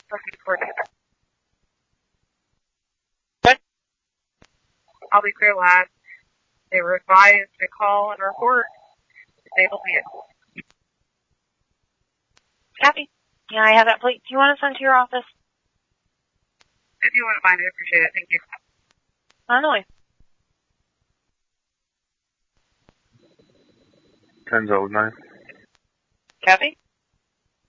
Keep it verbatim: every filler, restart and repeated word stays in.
Proceed coordinator. What? I'll be clear, lad. They were advised to call and report disabled vehicle. Copy. Yeah, I have that plate. Do you want to send to your office? If you wouldn't mind, I'd appreciate it. Thank you. On the way. ten oh nine. Kathy?